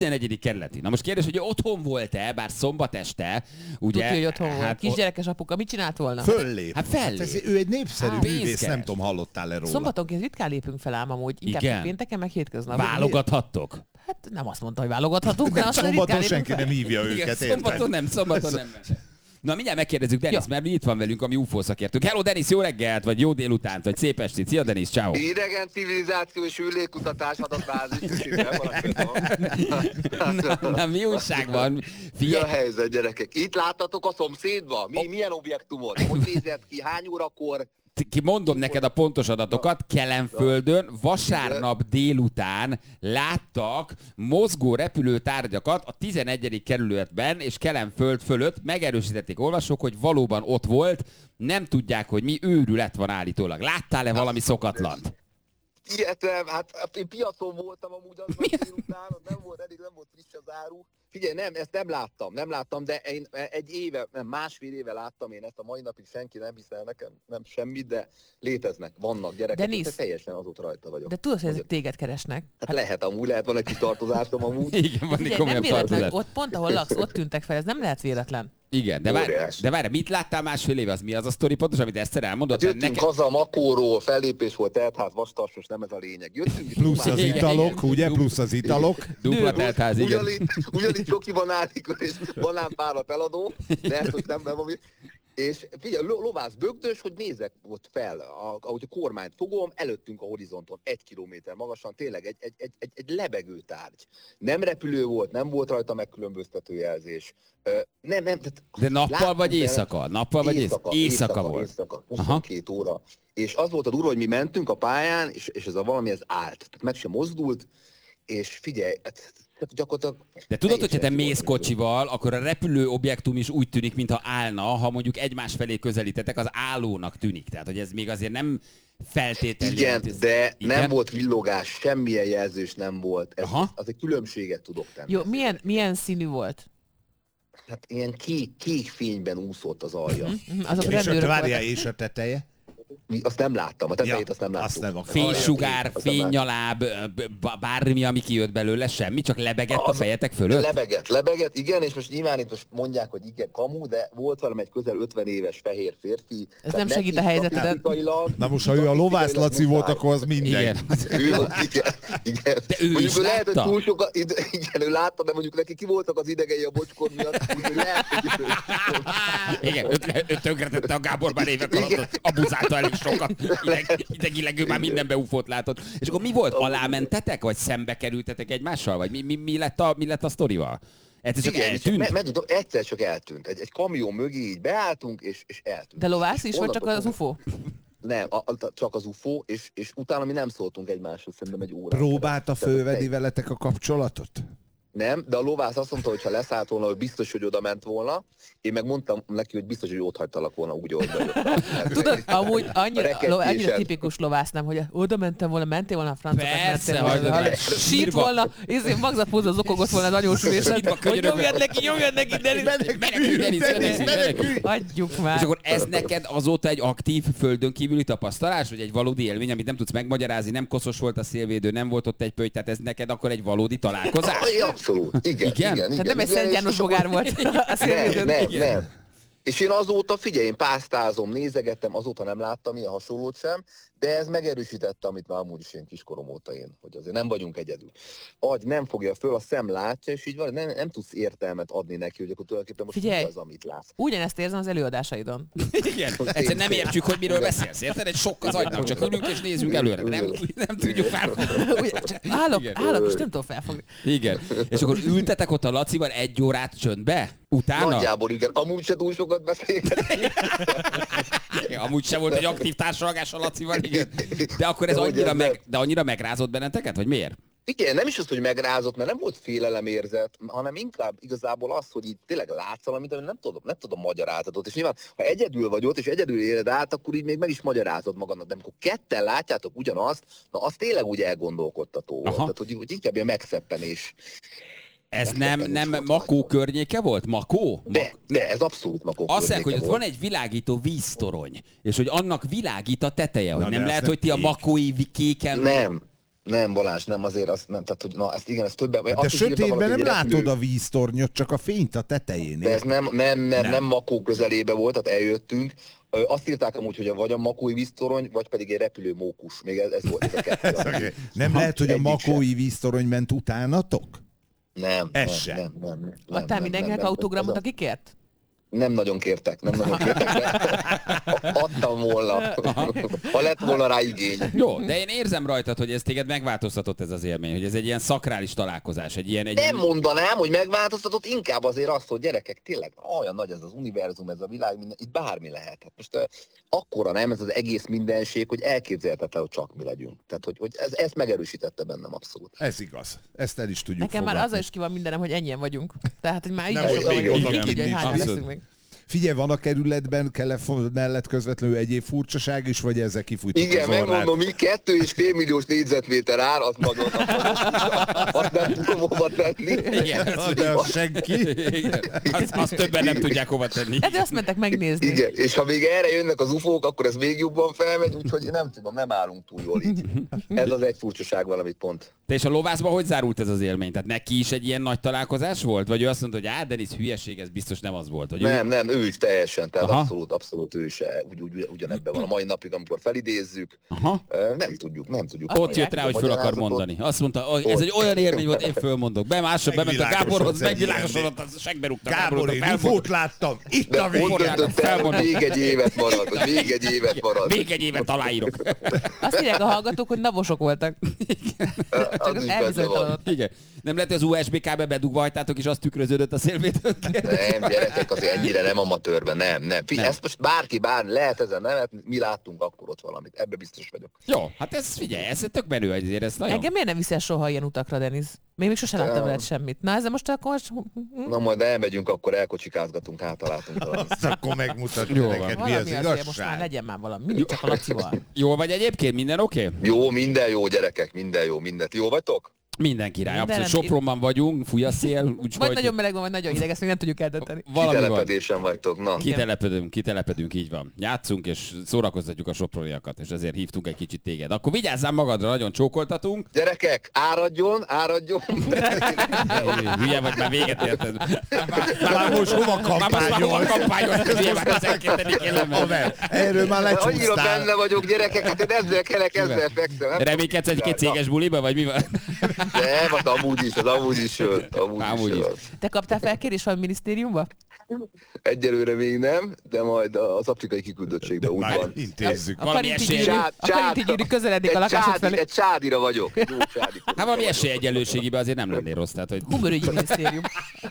11. kerületi. Na most kérdés, hogy otthon volt-e, bár szombat este, ugye? Tudja, hogy otthon volt. Kisgyerekes apuka, mit csinált volna? Föllép. Hát fellép. Ő egy népszerű művész, pénzkeres. nem tudom, hallottál-e róla. Szombatonként ritkán lépünk fel ám amúgy, inkább Igen. pénteken meg hétköznap. Válogathattok? Hát nem azt mondta, hogy válogathatunk, de azt ritkán Szombaton lépünk senki fel. nem hívja Igen, őket, szombaton érted? nem. Na, mindjárt megkérdezzük Denis, Ja. mert itt van velünk a mi UFO szakértőnk. Hello, Denis, jó reggelt, vagy jó délutánt, vagy szép estét. Szia, Denis, ciao. Idegen civilizáció és űrlégkutatás adatbázis. Na, mi újság van? Mi a Figyelj, helyzet, gyerekek? Itt láttatok a szomszédba? Milyen objektumot? Hogy nézett ki? Hány órakor? mondom neked a pontos adatokat. Kelenföldön vasárnap délután láttak mozgó repülőtárgyakat a 11. kerületben és Kelenföld fölött. Megerősítették olvasók, hogy valóban ott volt. Nem tudják, hogy mi őrület van állítólag. Láttál-e valami szokatlant? Illetve, hát én piacon voltam amúgy az délután, ott nem volt friss az áru. Figyelj, ezt nem láttam, de én másfél éve láttam én ezt, a mai napig senki nem hiszel nekem, nem semmit, de léteznek, vannak gyerekek, Denis, de teljesen azóta rajta vagyok. De tudod, hogy ezek téged keresnek? Hát lehet van egy kis tartozásom amúgy. Igen, van egy Ugye, nem komolyabb véletlen, tartozás. ott pont ahol laksz, ott tűntek fel, ez nem lehet véletlen. Igen, de várj, mit láttál másfél éve? Az mi az a sztori pontosan, amit Eszter elmondott? Hát jöttünk haza a Makóról, fellépés volt, teltház, vastarsos, nem ez a lényeg. Jöttünk, Plusz az Igen, italok, igen. ugye? Plusz az italok. Dupla teltház, igen. Ugyanígy csokiban állik, és banánpárat eladó, de ezt most nem valami. És figyelj, lovász bögdös, hogy nézek ott fel, ahogy a kormányt fogom, előttünk a horizonton 1 kilométer magasan, tényleg egy lebegő tárgy. Nem repülő volt, nem volt rajta megkülönböztető jelzés. Tehát De nappal vagy éjszaka? Nappal vagy éjszaka volt. Éjszaka, 22 óra. És az volt a durva, hogy mi mentünk a pályán, és ez a valami ez állt. Tehát meg sem mozdult, és figyelj, gyakorlatilag... De tudod, hogyha te mész kocsival, akkor a repülő objektum is úgy tűnik, mintha állna, ha mondjuk egymás felé közelítetek, az állónak tűnik. Tehát, hogy ez még azért nem feltétlenül... Igen, de igen? nem volt villogás, semmilyen jelzés nem volt. Az egy különbséget tudok tenni. Jó, milyen színű volt? Hát ilyen kék fényben úszott az alja. Azok És a rendőrök várjál, voltak. és a teteje? Azt nem láttam, a tetejét azt nem láttam. azt nem Fénysugár, fénynyaláb, bármi, ami kijött belőle, semmi, csak lebegett a fejetek fölött? Lebegett, igen, és most nyilván itt most mondják, hogy igen, kamu, de volt valami egy közel 50 éves fehér férfi. Ez nem segít a helyzetedet. Na most, ha ő a lovász Laci volt, akkor az mindegy. Igen. Igen. De ő mondjuk is lehet, hogy látta? túl sokat, igen, ő látta, de mondjuk neki ki voltak az idegei a bocskor miatt, úgyhogy lehet, hogy Igen, ő tönkretette a Gábor már évek alatt, abuzálta elég sokat, idegileg ő már mindenbe ufót látott. És akkor mi volt? Alámentetek, vagy szembe kerültetek egymással? Vagy mi lett a sztorival? Ez csak eltűnt? Egyszer csak eltűnt. Egy kamion mögé így beálltunk, és eltűnt. De lovász is, vagy csak az UFO? Nem, csak az UFO, és utána mi nem szóltunk egymáshoz, szerintem egy órát. Próbálta fölvenni veletek a kapcsolatot? Nem, de a lovász azt mondta, hogy ha leszállt volna, hogy biztos, hogy oda ment volna. Én meg mondtam neki, hogy biztos, hogy ott hagytalak volna úgy, ahogy vagyok. Tudod, amúgy annyira tipikus lovász, nem, hogy oda mentem volna, mentél volna a francoknak, Persze, mentél volna, hagyod meg. sírt volna, magzatpózza zokogott volna az anyósülésen, hogy nyomjad neki, Menekülj! Adjuk És már. akkor ez neked azóta egy aktív földön kívüli tapasztalás, vagy egy valódi élmény, amit nem tudsz megmagyarázni, nem koszos volt a szélvédő, nem volt ott egy pöly, tehát ez neked akkor egy valódi találkozás? Abszolút, igen. Tehát nem egy Szent János bogár volt a szélvédőn. Nem. És én azóta, figyelj, én pásztázom, nézegettem, azóta nem láttam ilyen hasonlót sem, de ez megerősítette, amit már amúgy is én kiskorom óta én, hogy azért nem vagyunk egyedül. Agy nem fogja föl, a szem látja, és így van, nem tudsz értelmet adni neki, hogy akkor tulajdonképpen most Figyelj, mi az, amit látsz. ugyanezt érzem az előadásaidon. Igen, egyszerűen nem értjük, hogy miről beszélsz, érted? Egy sok az agynak, csak ülünk és nézzünk előre, nem tudjuk felfogni. Állok, Igen. és nem tudom felfogni. Igen, és akkor ültetek ott a Lacival 1 órát csöndbe? Utána? Nagyjából igen, amúgy se túl sokat beszélgetünk. Amúgy sem volt egy aktív társalgás a Lacival, igen. De akkor ez annyira megrázott benneteket, vagy miért? Igen, nem is az, hogy megrázott, mert nem volt félelemérzet, hanem inkább igazából az, hogy így tényleg látsz valamit, amit nem tudom magyarázatot. És nyilván, ha egyedül vagy ott, és egyedül éled át, akkor így még meg is magyarázod magadnak. De amikor ketten látjátok ugyanazt, na az tényleg úgy elgondolkodtató volt. Tehát, hogy inkább ilyen megszeppenés. Ez nem Makó környéke volt? Makó? De ez abszolút Makó azt mondják, hogy ott volt. van egy világító víztorony, és hogy annak világít a teteje, hogy Na, nem de lehet, azt hogy ti a nem makói kéken... Nem. Nem, Balázs, nem, azért azt nem, tehát hogy na, ezt igen, ezt többen... De sötétben nem látod a víztornyot, csak a fényt a tetején. De ez nem Makó közelébe volt, tehát eljöttünk. Azt írták amúgy, hogy vagy a makói víztorony, vagy pedig egy repülő mókus. Még ez volt ez a kettő. Okay. Nem lehet, hogy a makói víztorony ment utánatok? Nem. Adtál mindenkinek autogramot, aki kért? Nem nagyon kértek, de adtam volna, ha lett volna rá igény. Jó, de én érzem rajtad, hogy ez téged megváltoztatott ez az élmény, hogy ez egy ilyen szakrális találkozás, egy ilyen... Nem mondanám, hogy megváltoztatott, inkább azért azt, hogy gyerekek, tényleg olyan nagy ez az univerzum, ez a világ, minden, itt bármi lehet. Hát most akkora nem ez az egész mindenség, hogy elképzelhetetlen, hogy csak mi legyünk. Tehát, hogy ezt megerősítette bennem abszolút. Ez igaz. Ezt el is tudjuk Nekem fogadni. már az is ki van mindenem, hogy ennyien vagyunk. Tehát, hogy már így Nem, is hogy sokan még vagyunk, oda így tudja, hogy hányan abszolút. leszünk még. Figyelj, van a kerületben mellett közvetlenül egyéb furcsaság is, vagy ezzel kifújtuk Igen, az orrát? megmondom, mi 2,5 milliós négyzetméter ár, az nagyon azt nem tudom hova tenni. Igen, De az senki. igen. Azt többen nem tudják hova tenni. De azt mentek megnézni. Igen, és ha még erre jönnek az ufók, akkor ez még jobban felmegy, úgyhogy nem tudom, nem állunk túl jól így. Ez az egy furcsaság valamit pont. Te és a lovászban hogy zárult ez az élmény? Tehát neki is egy ilyen nagy találkozás volt? Vagy ő azt mondta, hogy Denis, hülyeség, ez biztos nem az volt? Hogy Nem, ő is teljesen, tehát Aha. abszolút ő is ugyanebben van a mai napig, amikor felidézzük. Aha. Nem tudjuk. Ott jött rá, hogy föl akar mondani. Azt mondta, hogy ez egy olyan élmény volt, én fölmondok. Bemásra, bement a Gáborhoz, megvilágosodott, a segbe rúgta Gábor, én ufót láttam. Itt De a ott vége. döntött el, hogy még egy évet marad, hogy még egy évet marad. Még egy évet aláírok. Azt írják a hallgatók, hogy navosok voltak. Csak Az az is elbizonytalanodott. Igen. Nem lehet, hogy az USB-kábe bedugva hagytátok, és az tükröződött a szélvédőn. Nem, gyerekek, azért ennyire nem amatőrben, nem. Ezt most bárki lehet ezen nevetni, mi láttunk akkor ott valamit, ebbe biztos vagyok. Jó, hát ez figyelj, ez tök menő azért, ez nagyon... Engem miért nem viszel soha ilyen utakra, Denis? Még sose láttam veled semmit. Na, ezzel most akkor... Na majd elmegyünk, akkor elkocsikázgatunk, hát találtunk valamit. Azt akkor megmutatja Jó van. neked, mi az Valami azért most már igazság. legyen már valami. Mindig csak a Lacival. Jól vagy egyébként? Minden oké? Jó, minden jó, gyerekek, minden jó, mindent. Jó vagytok? Minden király, Minden abszolút. Sopronban vagyunk, fúj a szél, Vagy úgyhogy nagyon meleg van, vagy nagyon hideg, ezt még nem tudjuk eldönteni. valami van. Kitelepedésen vagytok, na. Kitelepedünk, így van. Játszunk és szórakoztatjuk a soproniakat, és ezért hívtunk egy kicsit téged. Akkor vigyázzál magadra, nagyon csókoltatunk. Gyerekek, áradjon! Hülye vagy, már véget érted. Már most hova Hova kampányol? kampányol? Hülye már 12-én lenne. Haver, erről már Annyira lecsúsztál. benne vagyok, gyerekek, hát én ezzel kelek, ezzel fekszem. Nem Reménykedsz egy-két céges buliba, vagy mi van? Nem, hát amúgy is jött. Amúgy is. Te kaptál felkérés valami minisztériumba? Egyelőre még nem, de majd az afrikai kiküldöttségben úgy Már van. intézzük. A Valami karinti esély. gyűrű közeledik a lakásod felé. Egy csádira vagyok. Jó csádi. Hát valami esélyegyenlőségiben azért nem lennél rossz. Tehát, hogy Humorügyi minisztérium.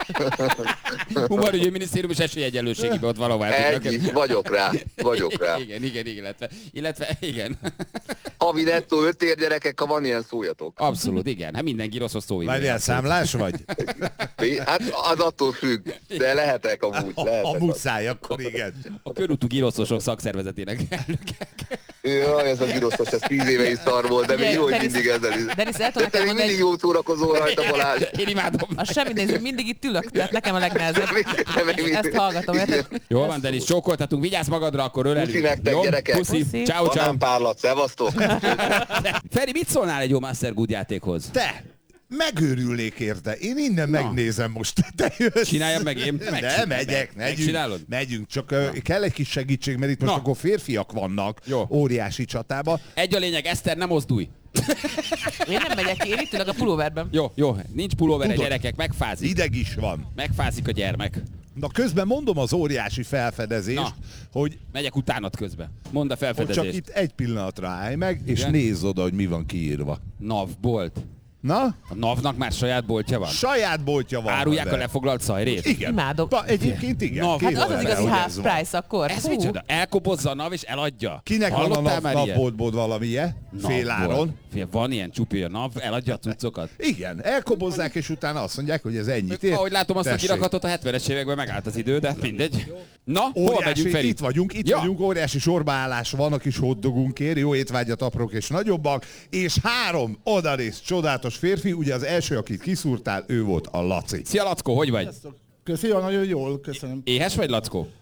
humorügyi minisztérium és esélyegyenlőségiben ott valahol el tudnak. Ennyi, vagyok rá. Igen, illetve igen. Havi nettó 5 ér, gyerekek, ha van ilyen, szóljatok. Abszolút, igen. Hát mindenki rosszhoz szó. Várjál, számlás vagy? Hát az attól függ, de lehetek amúgy. A muszáj, akkor igen. A körútú giroszosok szakszervezetének elnöke. Jaj, ez a giroszos, ez 10 éve is szar volt, de még jó, hogy mindig ezzel is. Denis, el De tudom te nekem még mondani, mindig jó szórakozó rajta, Balázs. Én imádom. az semmi néző, mindig itt ülök, tehát nekem a legnehezebb. Ezt hallgatom, érted? Jól van, Denis, csókoltatunk. Vigyázz magadra, akkor ölelünk. Puszi nektek, Jó? gyerekek. Puszi. Puszi. Ciao, ciao. Banánpárlat, szevasztok! Feri, mit szólnál egy jó Master Good játékhoz? Te! Megőrülnék érte. Én innen megnézem most. Te jössz. Csináljam meg én? Ne, megyünk. Megcsinálod? Megyünk, csak kell egy kis segítség, mert itt most Na. akkor férfiak vannak Jó. óriási csatába. Egy a lényeg, Eszter, nem mozdulj. Én nem megyek, én itt ülök a pulóverben. Jó, nincs pulóvere, Tudod. gyerekek, megfázik. Ideg is van. Megfázik a gyermek. Na közben mondom az óriási felfedezést, Na. hogy Megyek utánad közbe. Mondd a csak felfedezést. itt egy pillanatra állj meg, és Igen? nézz oda, hogy mi van kiírva. NAV bolt. Na? A NAV-nak már saját boltja van. Saját boltja van. Árulják a benne. lefoglalt szajrét. Igen. Imádom. Egyébként igen. Na, Két Hát az az órára, igazi hogy half ez van. price akkor. Ez Hú. micsoda? Elkobozza a NAV és eladja. Kinek van Hallottál a már ilyet? napboltból valamije? Féláron. Van ilyen csupi, a NAV eladja a cuccokat. Igen, elkobozzák, és utána azt mondják, hogy ez ennyit ér. Ahogy látom azt a Tessék. kirakatot, a 70-es években megállt az idő, de mindegy. Na, hol Óriási, megyünk, Feri? itt vagyunk, Ja. óriási sorbaállás van a kis hotdogunkért, jó étvágyat aprók és nagyobbak, és 3 odanéz csodálatos férfi, ugye az első, akit kiszúrtál, ő volt a Laci. Szia, Lackó, hogy vagy? Köszi, nagyon jól, köszönöm. Éhes vagy, Lackó?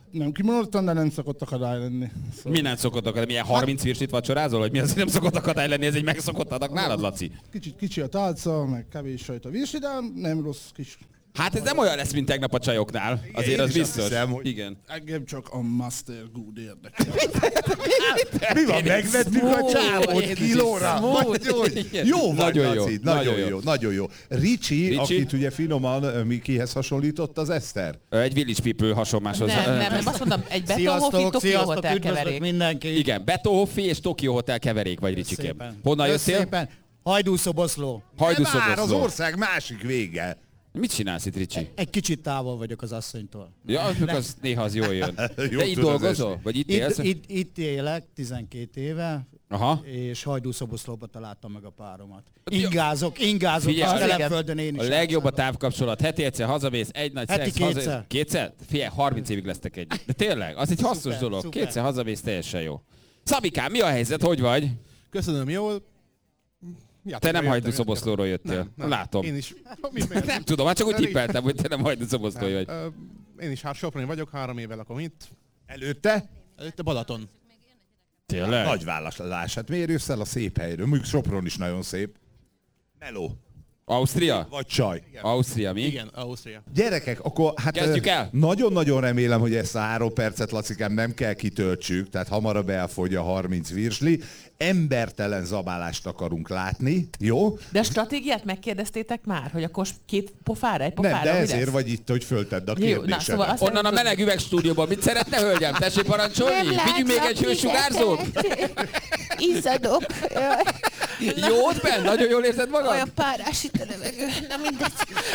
Nem kimondottan, de nem szokott akadály lenni. Szóval. Mi nem szokott akadály? Milyen 30 virslit vacsorázol, hogy mi azért nem szokott akadály lenni? Ez egy megszokott adag nálad, Laci? Kicsit kicsi a tálca, meg kevés sajt a virsli, de nem rossz kis. Hát ez nem olyan lesz, mint tegnap a csajoknál. Azért az biztos. Hiszem, hogy... Igen. Engem csak a Master Good érdekel. Mi van, megvettük a csávot kilóra? Jó vagy, Laci, nagyon jó. Ricsi, akit ugye finoman Mikihez hasonlított, az Eszter. Egy Village People hasonláshoz. Nem, azt mondom, egy Betonhoffi Tokyo Hotel keverék. Mindenki. Igen, Betonhoffi és Tokyo Hotel keverék vagy, Ricsikém. Honnan jöttél? Szépen. Hajdúszoboszló. Már az ország másik vége. Mit csinálsz itt, Ricsi? Egy kicsit távol vagyok az asszonytól. Ja, az néha az jól jön. Jó De itt dolgozol? Vagy itt élsz? Itt élek 12 éve, Aha. és Hajdúszoboszlóba találtam meg a páromat. Ingázok, Figyelj, a Telepföldön én is. A legjobb a távkapcsolat. Heti egyszer hazamész, egy nagy Heti szex, kétszer. Kétszer? Figyelj, 30 évig lesztek együtt. De tényleg, az egy hasznos dolog. szuper. Kétszer hazamész, teljesen jó. Szabikám, mi a helyzet? Hogy vagy? Köszönöm, jól. Te nem Hajdúszoboszlóról jöttél. Nem. Látom. Én is. Nem tudom, hát csak úgy tippeltem, hogy te nem Hajdúszoboszlói vagy. Én is Soproni vagyok, 3 éve lakom itt. Előtte? Előtte Balaton. Tényleg? Nagy vállalás. Hát miért jössz el a szép helyről? Mondjuk Sopron is nagyon szép. Meló. Ausztria? Vagy csaj. Ausztria, mi? Igen, Ausztria. Gyerekek, akkor hát Kezdjük el? Nagyon-nagyon remélem, hogy ezt a 3 percet, Lacikám, nem kell kitöltsük, tehát hamarabb elfogy a 30 virsli. Embertelen zabálást akarunk látni, jó? De a stratégiát megkérdeztétek már, hogy akkor 2 pofára, egy pofára, Nem, de mi ezért lesz? vagy itt, hogy föltedd a Jó, na, kérdésedet. szóval azt Onnan a meleg üvegstúdióban mit szeretne, hölgyem? Tessék parancsolni? Vigyünk még egy hősugárzót? Izzadok. Jó ott benn? Nagyon jól érzed magad? Olyan párás itt a levegő. Na mindegy.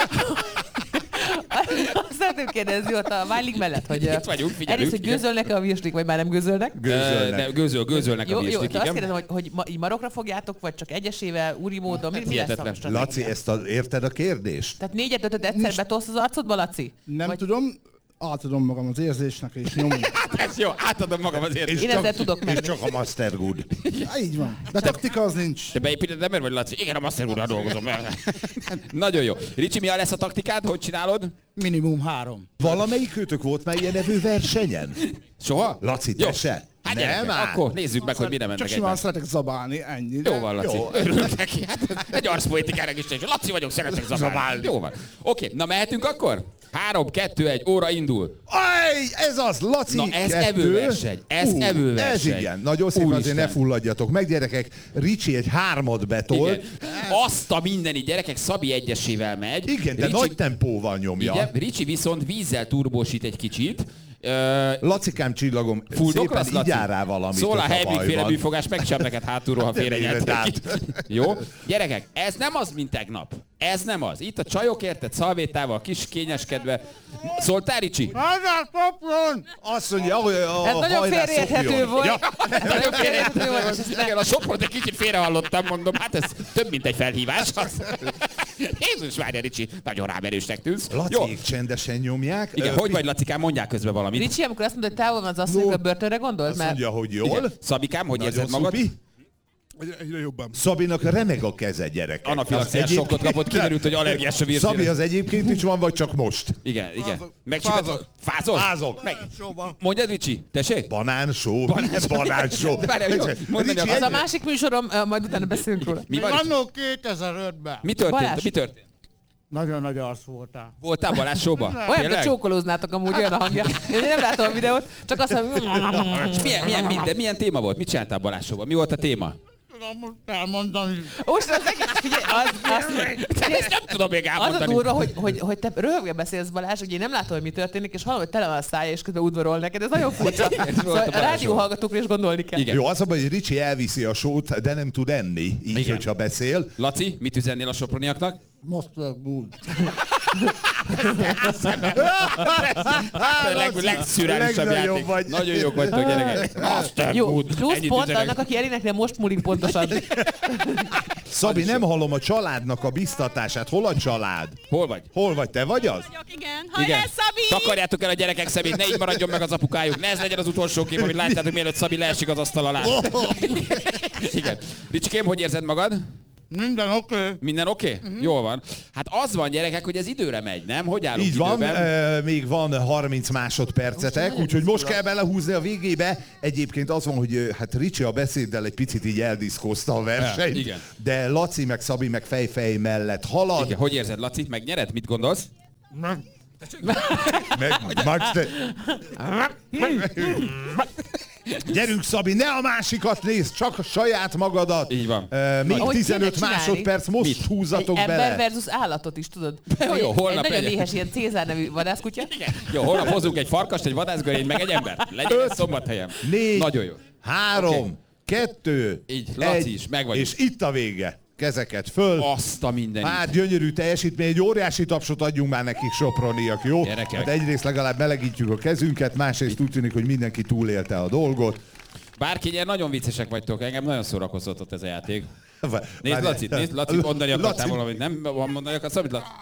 Azt szeretném kérdezni ott a Válig mellett, hogy Itt vagyunk, figyelünk. egyrészt, hogy igen. gőzölnek-e a virslik, vagy már nem gőzölnek? De gőzölnek a Jó, virslik, de azt igen. kérdezem, hogy így marokra fogjátok, vagy csak egyesével, úri módon, mi lesz a hihetetlen. stratégia? Laci, érted a kérdést? Tehát 4-5-öt egyszer betolsz az arcodba, Laci? Nem Vagy- tudom, átadom magam az érzésnek, és nyomom. Ez jó, átadom magam az érzést. Én ezzel tudok És menni. csak a Master Good. Ja, így van. De taktika az nincs. Te beépíted ember vagy, Laci? Igen, a Master úrral dolgozom. Nagyon jó. Ricsi, mi lesz a taktikád? Hogy csinálod? Minimum 3. Valamelyik őtök volt már ilyen nevű versenyen? Soha? Laci, Jó. te se? Hát Nem gyerekek, áll. akkor nézzük meg, hogy mire Csak mennek simán egyben. szeretek zabálni, ennyi. Jó van, Laci. Jó. Örülök neki. Hát egy arszpoetikának is teljesen. Laci vagyok, szeretek zabálni. Jó van. Oké, na mehetünk akkor? 3, 2, 1, óra indul. Aj, ez az, Laci! Na, ez 2. evőverseny, ez evőverseny. Ez igen, nagyon szépen azért Úristen. ne fulladjatok meg, gyerekek. Ricsi egy 3-at betol. Igen. Azt a mindeni gyerekek Szabi egyesével megy. Igen, de Ricsi, nagy tempóval nyomja. igen, Ricsi viszont vízzel turbósít egy kicsit. Lacikám csillagom, Fuldoklasz, szépen Laci? igyál rá valamit. Szól a ott Heimlich bajban. féle műfogás, megcsinál neked hátulról, ha De félrenyeltek élet ki. Jó? Gyerekek, ez nem az, mint tegnap. Ez nem az. Itt a csajok érted, szalvétával, kis kényeskedve. Szóltál, Ricsi? Azt mondja, hogy a Ez nagyon hajrá félreérthető szopjon. volt. Ja. Nagyon félreérthető volt. és ezt Igen, a Sopront egy kicsit félrehallottam, mondom, hát ez több, mint egy felhívás. Jézus, várja, Ricsi, nagyon rám erősnek tűnsz. Jó. Lacik csendesen nyomják. Igen, hogy vagy, Lacikám, mondják közben valamit. Ricsi, amikor azt mondod, hogy távol van az asszony, a börtönre gondolt? Azt Mert mondja, hogy jól. Igen. Szabikám, hogy Nagyon érzed magad? szupi. Egyre jobban. Szabinak remeg a keze, gyerekek. Anafilaxiás Az sokkot kapott, kiderült, hogy allergiás a virsére. Szabi az egyébként is van, vagy csak most? Igen, igen. Megcsipett. Fázol? Fázok. Meg. Mondjad, Ricsi, tessék? Banánsó. Banánsó. De várjál, jó, mondd meg az a másik műsorom, majd utána beszélünk róla. Mi van? Annó 2005-ben. Mi történt? Balázs. Mi történt? Nagyon nagy arc voltál. Voltál Balázs showba? Olyan, mint Tényleg? csókolóznátok amúgy, olyan a hangja. Én nem látom a videót, csak azt mondom, És milyen téma volt? Mit csináltál Balázs showba? Mi volt a téma? Tudom most elmondani. most az egész, figyelj, Ezt nem tudom még az a elmondani. durva, hogy te röhögve beszélsz, Balázs, hogy én nem látom, hogy mi történik, és hallom, hogy tele van a szája, és közben udvarol neked. Ez nagyon furcsa. Szóval a rádióhallgatókra is gondolni kell. Igen. Jó, az a baj, hogy Ricsi elviszi a sót, de nem tud enni, így, Igen. hogyha beszél. Laci, mit üzennél a soproniaknak? Master Good. Legszürreálisabb legnagyobb játék. vagy. Nagyon jók vagytok, gyerekek. Master Jó, Good. plusz Ennyit pont üzenek. annak, aki elénekli, most múlik pontosan. Szabi, nem hallom a családnak a biztatását. Hol a család? Hol vagy? Hol vagy? Te vagy az? Igen. Hajrá, Szabi! Takarjátok el a gyerekek szemét, ne így maradjon meg az apukájuk. Ne ez legyen az utolsó kép, amit látjátok, mielőtt Szabi leesik az asztal alá. Igen. Ricsikém, hogy érzed magad? Minden oké. Minden oké? Jól van. Hát az van, gyerekek, hogy ez időre megy, nem? Hogy állunk Így van, időben? még van 30 másodpercetek, úgyhogy most kell belehúzni a végébe. Egyébként az van, hogy hát Ricsi a beszéddel egy picit így eldiszkózta a versenyt, Igen. de Laci meg Szabi meg fejfej mellett halad. Igen, hogy érzed, Laci? Megnyered? Mit gondolsz? Gyerünk, Szabi, ne a másikat nézd, csak a saját magadat. Így van. Még Ahogy 15 kéne másodperc, most Mit? húzzatok Ember bele. versus állatot is, tudod? Jó, holnap egy nagyon legyen. éhes ilyen Cézár nevű vadászkutya. Jó, holnap hozunk egy farkast, egy vadászgörényt, meg egy ember. Legyen ez Szombathelyen. 4, Nagyon jó. 3, Oké. 2, Így, Laci is, meg vagyunk. és itt a vége. Kezeket föl. Azt a mindenit. Hát gyönyörű teljesítmény, egy óriási tapsot adjunk már nekik, soproniak, jó? Gyerekek. Hát egyrészt legalább melegítjük a kezünket, másrészt úgy tűnik, hogy mindenki túlélte a dolgot. Bárki nyer, nagyon viccesek vagytok, engem nagyon szórakoztatott ez a játék. Nézd Várj, Lacit, Laci, mondani akartál Laci- valamit, nem? Mondani akartál valamit, Laci?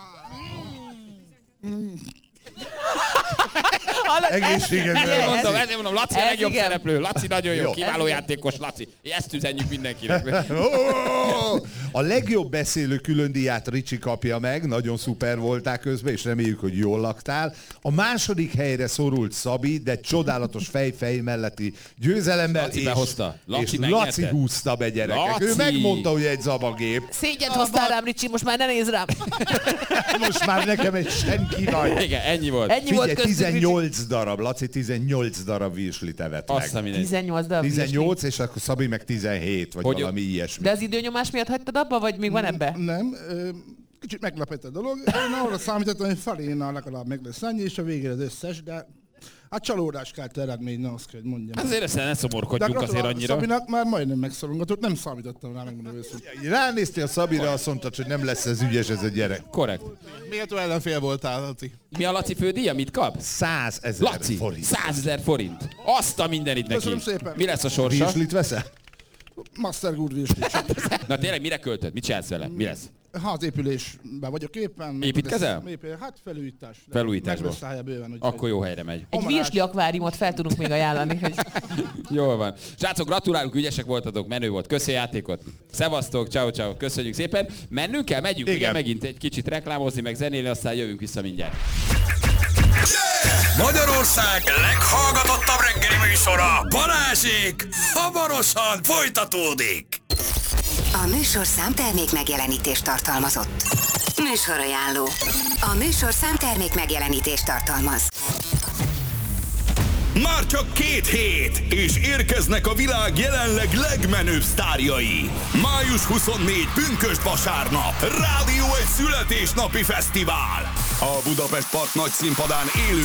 Ezért mondom, Laci a Ez legjobb igen. szereplő, Laci nagyon jó, Jó. kiváló játékos, Laci. Ezt üzenjük mindenkinek. A legjobb beszélő különdíját Ricsi kapja meg, nagyon szuper voltál közben, és reméljük, hogy jól laktál. A második helyre szorult Szabi, de csodálatos fejfej melletti győzelemmel. Laci behozta. Laci és megnyerte. Laci húzta be, gyerekek. Laci. Ő megmondta, hogy egy zabagép. Szégyent hoztál rám, Ricsi, most már ne nézz rám. Most már nekem egy senki vagy. Igen, ennyi volt. Ennyi volt Figyelj, köztük, Ricsi. 18 darab, Laci 18 darab virslit evett meg. Azt a mindenit. 18 darab 18, és akkor Szabi meg 17, vagy Hogy- valami ilyesmi. De az időnyomás miatt hagytad abba, vagy még van ebbe? Nem, kicsit meglepett a dolog. Én arra számítottam, hogy felénnel legalább meg lesz ennyi, és a végére az összes, de hát csalódás kelt eredmény, ne azt kell, hogy mondjam. Azért ezt ne szomorkodjunk azért gratulálok annyira. Szabinak már majdnem megszorongatott, nem számítottam rá, megmondom őszintén. Ránéztél Szabira, azt mondtad, hogy nem lesz ez ügyes ez a gyerek. Korrekt. Méltó ellenfél voltál, Laci. Mi a Laci fődíja? Mit kap? 100 000 Laci, forint. 100 000 forint. Azt a mindenit neki. Köszönöm szépen. Mi lesz a sorsa? Virslit veszel? Master Good Virsli. Na tényleg mire költöd? Mit csinálsz vele? Mi lesz? Házépülésben vagyok éppen. meg Építkezel? lesz- Hát felújítás. De Felújításból. meg lesz rája bőven, úgyhogy- Akkor jó helyre megy. Egy virsli akváriumot fel tudunk még ajánlani. Hogy... Jól van. Srácok, gratulálunk, ügyesek voltatok, menő volt. Köszi a játékot. Szevasztok, ciao, ciao. Köszönjük szépen. Mennünk kell? Megyünk. Igen, megint egy kicsit reklámozni, meg zenélni, aztán jövünk vissza mindjárt. Magyarország leghallgatottabb reggeli műsora, Balázsék, hamarosan folytatódik. A műsorszám termék megjelenítést tartalmazott. Műsorajánló. A műsorszám termék megjelenítést tartalmaz. Már csak 2 hét, és érkeznek a világ jelenleg legmenőbb sztárjai. Május 24, pünkösd vasárnap, Rádió egy születésnapi fesztivál. A Budapest Park nagy színpadán élő